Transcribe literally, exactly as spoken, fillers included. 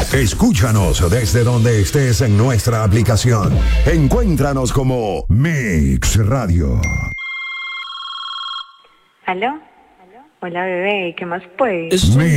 Escúchanos desde donde estés en nuestra aplicación. Encuéntranos como Mix Radio. ¿Aló? Hola, bebé, ¿qué más pues? Mix.